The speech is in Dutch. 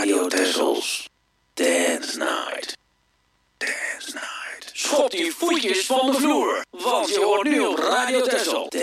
Radio Tessels Dance Night. Dance Night. Schop die voetjes van de vloer, want je hoort nu op Radio Tessel